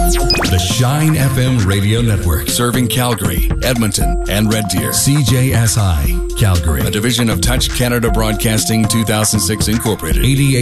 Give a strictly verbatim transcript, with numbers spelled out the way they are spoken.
The Shine F M Radio Network, serving Calgary, Edmonton, and Red Deer. C J S I, Calgary, a division of Touch Canada Broadcasting two thousand six Incorporated. eighty-eight